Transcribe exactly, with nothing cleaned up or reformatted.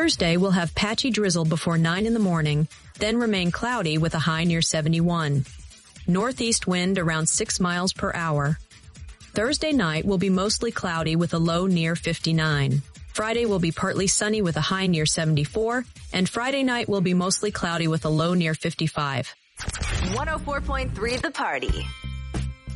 Thursday will have patchy drizzle before nine in the morning, then remain cloudy with a high near seventy-one. Northeast wind around six miles per hour. Thursday night will be mostly cloudy with a low near fifty-nine. Friday will be partly sunny with a high near seventy-four, and Friday night will be mostly cloudy with a low near fifty-five. one oh four point three The Party.